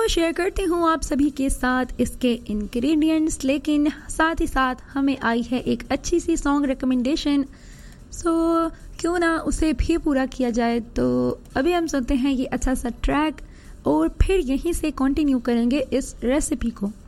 Share करती हूँ आप सभी के साथ इसके इंग्रेडिएंट्स, लेकिन साथ ही साथ हमें आई है एक अच्छी सी सॉन्ग रिकमेंडेशन, सो क्यों ना उसे भी पूरा किया जाए। तो अभी हम सुनते हैं ये अच्छा सा ट्रैक और फिर यहीं से कंटिन्यू करेंगे इस रेसिपी को।